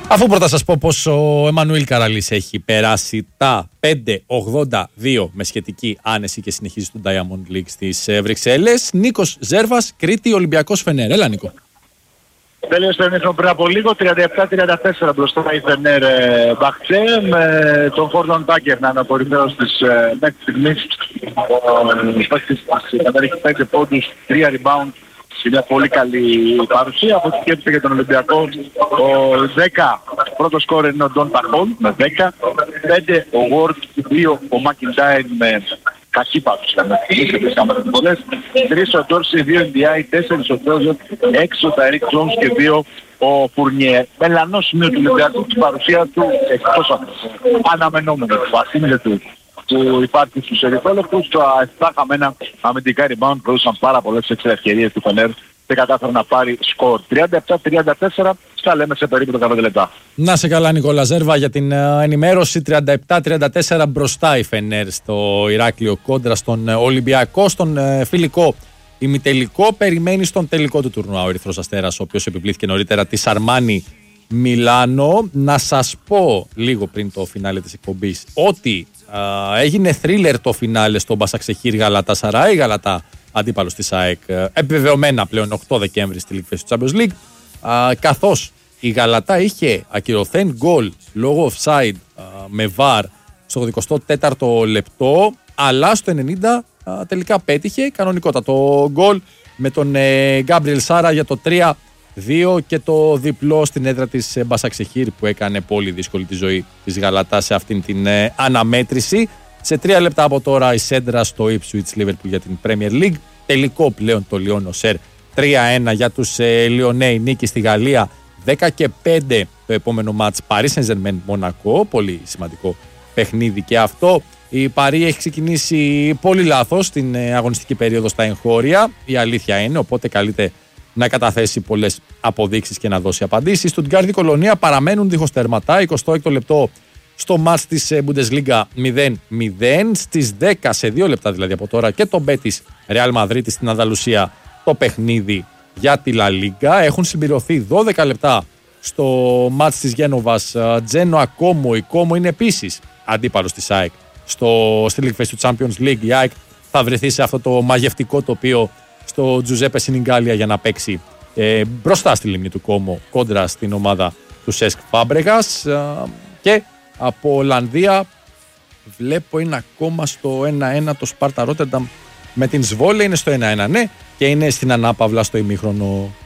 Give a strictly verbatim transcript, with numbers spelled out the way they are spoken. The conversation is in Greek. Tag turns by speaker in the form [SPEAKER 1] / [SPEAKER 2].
[SPEAKER 1] Αφού πρώτα σας πω πως ο Εμμανουήλ Καραλής έχει περάσει τα πέντε ογδόντα δύο με σχετική άνεση και συνεχίζει στο Diamond League στις Βρυξέλλες. Νίκος Ζέρβας, Κρήτη, Ολυμπιακός Φενέρ. Έλα Νίκο.
[SPEAKER 2] Τέλειωσε το ενίχνο πριν από λίγο, τριάντα επτά τριάντα τέσσερα μπροστά η Φενέρ Μπαχτσέ, με τον Φόρντον Τάκερ να είναι απορριμμένος της μέχρι στιγμής. Ο παίκτης της Φενέρ έχει πέντε πόντους, τρία rebound. Είναι μια πολύ καλή παρουσία. Από ό,τι σκέφτεται για τον Ολυμπιακό, ο δέκα πρώτο σκόρ είναι ο Ντον Ταχόλ με δέκα, πέντε ο Ward, δύο ο Μακιντάιν με κακή παρουσία, τρεις ο Ντόρσι, δύο εν μπι άι, τέσσερις ο Τρόζετ, έξι ο Ταϊρίκ Τζόνς και δύο ο Φουρνιέ. Μελανό σημείο του Ολυμπιακού στην παρουσία του εκτός από αναμενόμενο βασίλειο του που υπάρχει στους ερυθρόλεπτους. Τα επτά χαμένα αμυντικά rebound προδούσαν πάρα πολλές έξτρα ευκαιρίες του Φενέρ και κατάφερε να πάρει σκορ. τριάντα επτά τριάντα τέσσερα, στα λέμε σε περίπου δεκαπέντε λεπτά. Να σε καλά Νικόλα Ζέρβα για την uh, ενημέρωση. τριάντα επτά τριάντα τέσσερα μπροστά η Φενέρ στο Ηράκλειο κόντρα στον uh, Ολυμπιακό, στον uh, φιλικό ημιτελικό. Περιμένει στον τελικό του τουρνουά ο Ερυθρός Αστέρας, ο οποίος επιπλήθηκε νωρίτερα της Αρμάνι Μιλάνο. Να σας πω λίγο πριν το φινάλε της εκπομπής ότι Uh, έγινε θρίλερ το φινάλε στο Μπασαξεχήρ Γαλατασαράι. Η Γαλατά αντίπαλος της ΑΕΚ, uh, επιβεβαιωμένα πλέον οκτώ Δεκέμβρη στη League Phase του Champions League, uh, καθώς η Γαλατά είχε ακυρωθέν γκολ λόγω offside uh, με βαρ στο ογδοηκοστό τέταρτο λεπτό, αλλά στο ενενήντα uh, τελικά πέτυχε κανονικότατο γκολ με τον Γκάμπριελ uh, Σάρα για το τρία δύο και το διπλό στην έδρα της Μπασαξεχήρ, που έκανε πολύ δύσκολη τη ζωή της Γαλατά σε αυτήν την ε, αναμέτρηση. Σε τρία λεπτά από τώρα η Σέντρα στο Ipswich Liverpool για την Premier League. Τελικό πλέον το Λιόν Οσέρ τρία ένα για τους ε, Λιονέοι. Νίκη στη Γαλλία δέκα και πέντε το επόμενο μάτς Paris Saint-Germain Μονακό. Πολύ σημαντικό παιχνίδι και αυτό. Η Παρί έχει ξεκινήσει πολύ λάθος την ε, αγωνιστική περίοδο στα εγχώρια. Η αλήθεια είναι, οπότε καλείται να καταθέσει πολλές αποδείξεις και να δώσει απαντήσεις. Στουτγκάρδη Κολονία παραμένουν δίχως τερματά. εικοστό έκτο λεπτό στο μάτς της Bundesliga μηδέν μηδέν. Στις δέκα, σε δύο λεπτά δηλαδή από τώρα, και το Μπέτις Ρεάλ Μαδρίτης στην Ανδαλουσία το παιχνίδι για τη Λα Λίγκα. Έχουν συμπληρωθεί δώδεκα λεπτά στο μάτς της Γένοβας Τζένοα Κόμο. Η Κόμο είναι επίσης αντίπαλος της ΑΕΚ στο στη League Phase του Champions League. Η ΑΕΚ θα βρεθεί σε αυτό το μαγευτικό τοπίο στο Τζουζέπε Σινιγκάλια για να παίξει ε, μπροστά στη λίμνη του Κόμο κόντρα στην ομάδα του Σέσκ Φάμπρεγας. Ε, και από Ολλανδία βλέπω είναι ακόμα στο ένα ένα το Σπάρτα Ρότερνταμ με την Σβόλε, είναι στο ένα ένα, ναι, και είναι στην ανάπαυλα στο ημίχρονο.